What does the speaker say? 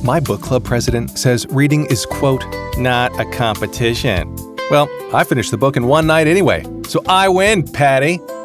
My book club president says reading is, quote, not a competition. Well, I finished the book in one night anyway, so I win, Patty.